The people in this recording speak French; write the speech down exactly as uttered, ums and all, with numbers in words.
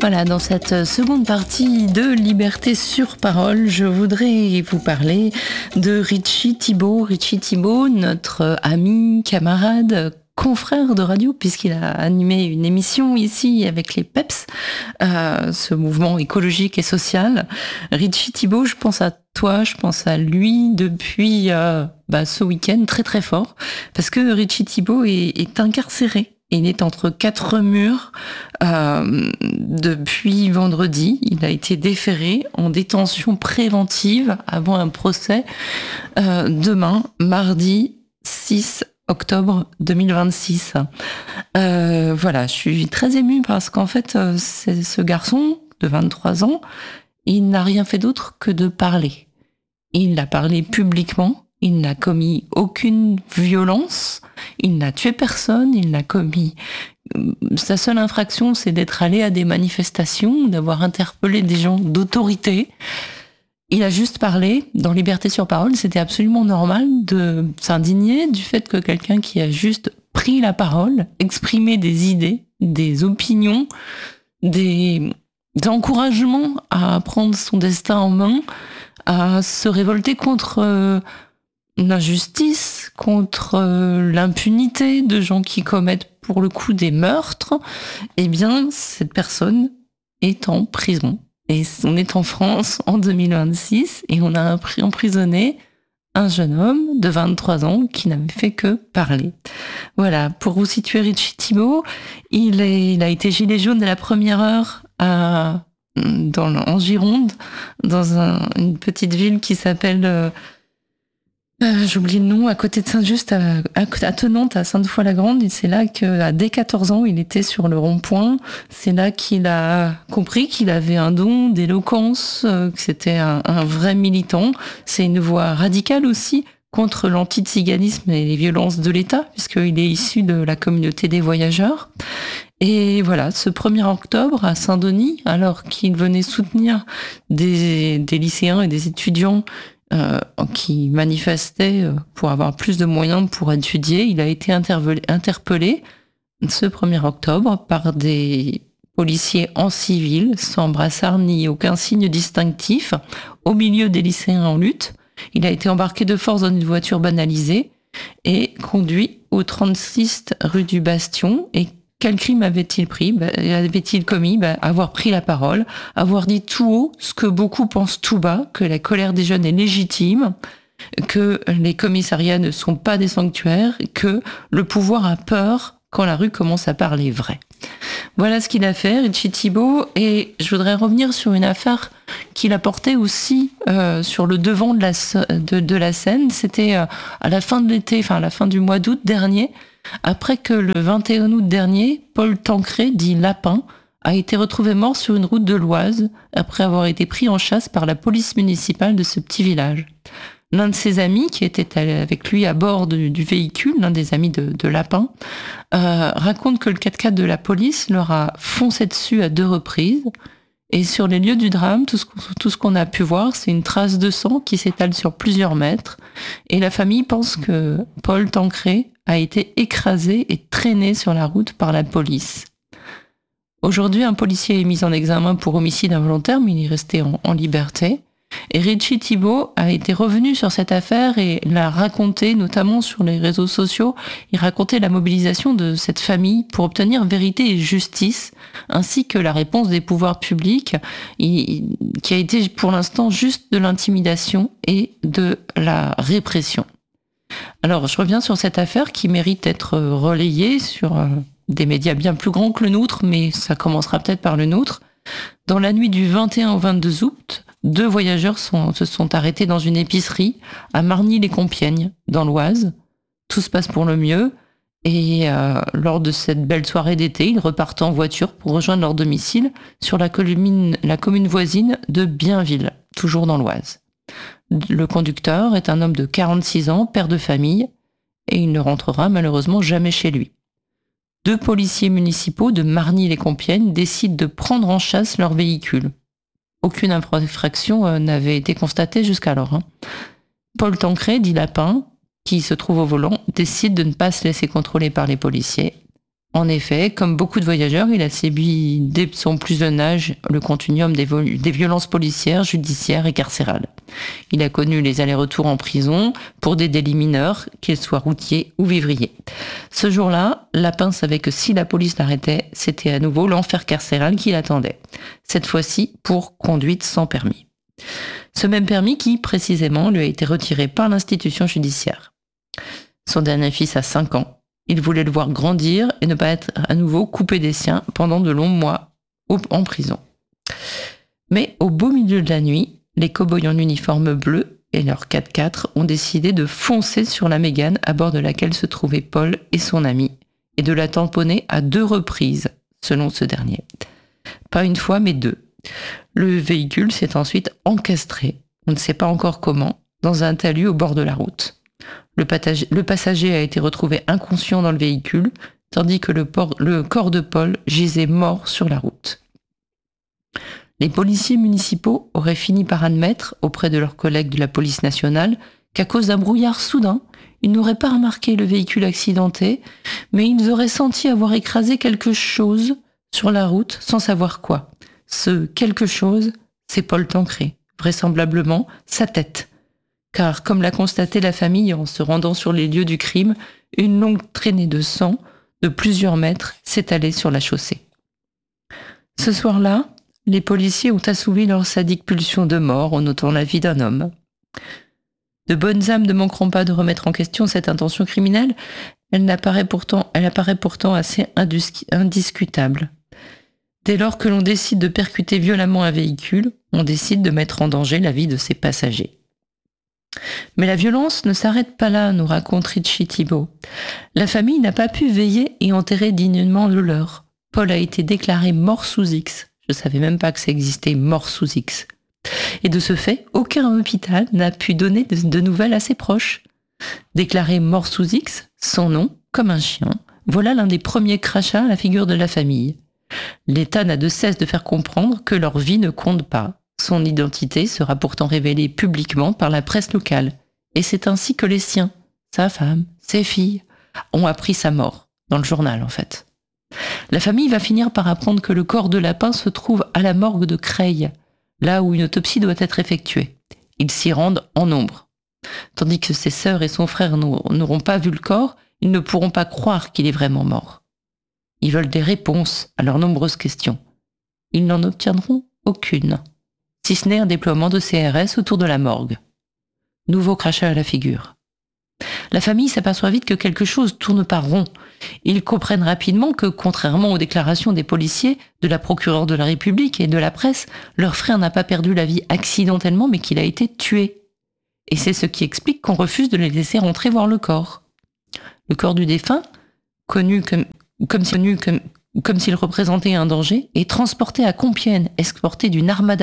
Voilà, dans cette seconde partie de Liberté sur parole, je voudrais vous parler de Richie Thibault. Richie Thibault, notre ami, camarade, confrère de radio, puisqu'il a animé une émission ici avec les PEPS, euh, ce mouvement écologique et social. Richie Thibault, je pense à toi, je pense à lui depuis euh, bah, ce week-end très très fort, parce que Richie Thibault est, est incarcéré. Il est entre quatre murs euh, depuis vendredi. Il a été déféré en détention préventive avant un procès euh, demain, mardi six octobre deux mille vingt-six. Euh, voilà, je suis très émue parce qu'en fait, c'est ce garçon de vingt-trois ans, il n'a rien fait d'autre que de parler. Il a parlé publiquement. Il n'a commis aucune violence, il n'a tué personne, il n'a commis... Sa seule infraction, c'est d'être allé à des manifestations, d'avoir interpellé des gens d'autorité. Il a juste parlé. Dans Liberté sur parole, c'était absolument normal de s'indigner du fait que quelqu'un qui a juste pris la parole, exprimé des idées, des opinions, des, des encouragements à prendre son destin en main, à se révolter contre... Euh, l'injustice, contre euh, l'impunité de gens qui commettent pour le coup des meurtres, eh bien, cette personne est en prison. Et on est en France en deux mille vingt-six et on a emprisonné un jeune homme de vingt-trois ans qui n'avait fait que parler. Voilà, pour vous situer Richie Thibault, il, est, il a été gilet jaune dès la première heure à, dans, en Gironde, dans un, une petite ville qui s'appelle... Euh, Euh, J'oublie le nom, à côté de Saint-Just, à, à, à Thenantes, à Sainte-Foy-la-Grande. C'est là que, dès quatorze ans, il était sur le rond-point. C'est là qu'il a compris qu'il avait un don d'éloquence, euh, que c'était un, un vrai militant. C'est une voix radicale aussi contre l'antiziganisme et les violences de l'État, puisqu'il est issu de la communauté des voyageurs. Et voilà, ce premier octobre, à Saint-Denis, alors qu'il venait soutenir des, des lycéens et des étudiants Euh, qui manifestait pour avoir plus de moyens pour étudier. Il a été interpellé ce premier octobre par des policiers en civil, sans brassard ni aucun signe distinctif, au milieu des lycéens en lutte. Il a été embarqué de force dans une voiture banalisée et conduit au trente-six rue du Bastion. Et quel crime avait-il pris, bah, avait-il commis bah, Avoir pris la parole, avoir dit tout haut ce que beaucoup pensent tout bas, que la colère des jeunes est légitime, que les commissariats ne sont pas des sanctuaires, que le pouvoir a peur quand la rue commence à parler vrai. Voilà ce qu'il a fait, Richie Thibault, et je voudrais revenir sur une affaire qu'il a portée aussi euh, sur le devant de la, de, de la scène. C'était euh, à la fin de l'été, enfin à la fin du mois d'août dernier, après que le vingt et un août dernier, Paul Tancré, dit Lapin, a été retrouvé mort sur une route de l'Oise après avoir été pris en chasse par la police municipale de ce petit village. L'un de ses amis, qui était avec lui à bord de, du véhicule, l'un des amis de, de Lapin, euh, raconte que le quatre-quatre de la police leur a foncé dessus à deux reprises. Et sur les lieux du drame, tout ce, tout ce qu'on a pu voir, c'est une trace de sang qui s'étale sur plusieurs mètres. Et la famille pense que Paul Tancré a été écrasé et traîné sur la route par la police. Aujourd'hui, un policier est mis en examen pour homicide involontaire, mais il est resté en, en liberté. Et Richie Thibault a été revenu sur cette affaire et l'a raconté, notamment sur les réseaux sociaux. Il racontait la mobilisation de cette famille pour obtenir vérité et justice, ainsi que la réponse des pouvoirs publics, qui a été pour l'instant juste de l'intimidation et de la répression. Alors, je reviens sur cette affaire qui mérite d'être relayée sur des médias bien plus grands que le nôtre, mais ça commencera peut-être par le nôtre. Dans la nuit du vingt et un au vingt-deux août, deux voyageurs sont, se sont arrêtés dans une épicerie à Margny-les-Compiègnes, dans l'Oise. Tout se passe pour le mieux. Et euh, lors de cette belle soirée d'été, ils repartent en voiture pour rejoindre leur domicile sur la commune, la commune voisine de Bienville, toujours dans l'Oise. Le conducteur est un homme de quarante-six ans, père de famille, et il ne rentrera malheureusement jamais chez lui. Deux policiers municipaux de Margny-les-Compiègnes décident de prendre en chasse leur véhicule. Aucune infraction euh, n'avait été constatée jusqu'alors. Hein. Paul Tancré, dit Lapin, qui se trouve au volant, décide de ne pas se laisser contrôler par les policiers En effet, comme beaucoup de voyageurs, il a subi dès son plus jeune âge le continuum des, vol- des violences policières, judiciaires et carcérales. Il a connu les allers-retours en prison pour des délits mineurs, qu'ils soient routiers ou vivriers. Ce jour-là, Lapin savait que si la police l'arrêtait, c'était à nouveau l'enfer carcéral qui l'attendait. Cette fois-ci pour conduite sans permis. Ce même permis qui, précisément, lui a été retiré par l'institution judiciaire. Son dernier fils a cinq ans. Il voulait le voir grandir et ne pas être à nouveau coupé des siens pendant de longs mois en prison. Mais au beau milieu de la nuit, les cow-boys en uniforme bleu et leur quatre-quatre ont décidé de foncer sur la Mégane à bord de laquelle se trouvaient Paul et son ami et de la tamponner à deux reprises, selon ce dernier. Pas une fois, mais deux. Le véhicule s'est ensuite encastré, on ne sait pas encore comment, dans un talus au bord de la route. Le, patage, le passager a été retrouvé inconscient dans le véhicule, tandis que le, port, le corps de Paul gisait mort sur la route. Les policiers municipaux auraient fini par admettre, auprès de leurs collègues de la police nationale, qu'à cause d'un brouillard soudain, ils n'auraient pas remarqué le véhicule accidenté, mais ils auraient senti avoir écrasé quelque chose sur la route sans savoir quoi. Ce quelque chose, c'est Paul Tancré, vraisemblablement sa tête. Car, comme l'a constaté la famille en se rendant sur les lieux du crime, une longue traînée de sang de plusieurs mètres s'étalait sur la chaussée. Ce soir-là, les policiers ont assouvi leur sadique pulsion de mort en notant la vie d'un homme. De bonnes âmes ne manqueront pas de remettre en question cette intention criminelle, elle apparaît pourtant, elle apparaît pourtant assez indus- indiscutable. Dès lors que l'on décide de percuter violemment un véhicule, on décide de mettre en danger la vie de ses passagers. Mais la violence ne s'arrête pas là, nous raconte Richie Thibault. La famille n'a pas pu veiller et enterrer dignement le leur. Paul a été déclaré mort sous X. Je savais même pas que ça existait, mort sous X. Et de ce fait, aucun hôpital n'a pu donner de, de nouvelles à ses proches. Déclaré mort sous X, sans nom, comme un chien, voilà l'un des premiers crachats à la figure de la famille. L'État n'a de cesse de faire comprendre que leur vie ne compte pas. Son identité sera pourtant révélée publiquement par la presse locale. Et c'est ainsi que les siens, sa femme, ses filles, ont appris sa mort, dans le journal en fait. La famille va finir par apprendre que le corps de Lapin se trouve à la morgue de Creil, là où une autopsie doit être effectuée. Ils s'y rendent en nombre. Tandis que ses sœurs et son frère n'auront pas vu le corps, ils ne pourront pas croire qu'il est vraiment mort. Ils veulent des réponses à leurs nombreuses questions. Ils n'en obtiendront aucune, si ce n'est un déploiement de C R S autour de la morgue. Nouveau crachat à la figure. La famille s'aperçoit vite que quelque chose tourne par rond. Ils comprennent rapidement que, contrairement aux déclarations des policiers, de la procureure de la République et de la presse, leur frère n'a pas perdu la vie accidentellement, mais qu'il a été tué. Et c'est ce qui explique qu'on refuse de les laisser rentrer voir le corps. Le corps du défunt, connu comme, comme, connu comme, comme s'il représentait un danger, est transporté à Compiègne, escorté d'une armada